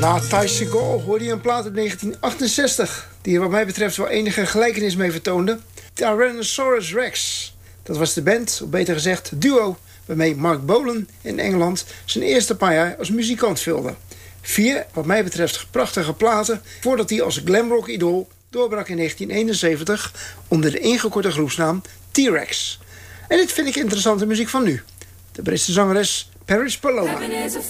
Na Ty Segall hoorde je een plaat uit 1968... die er wat mij betreft wel enige gelijkenis mee vertoonde. Tyrannosaurus Rex. Dat was de band, of beter gezegd duo... waarmee Mark Bolan in Engeland zijn eerste paar jaar als muzikant vulde. 4, wat mij betreft, prachtige platen... voordat hij als glamrock-idool doorbrak in 1971... onder de ingekorte groepsnaam T-Rex. En dit vind ik interessante muziek van nu. De Britse zangeres Paris Paloma. Heaven is a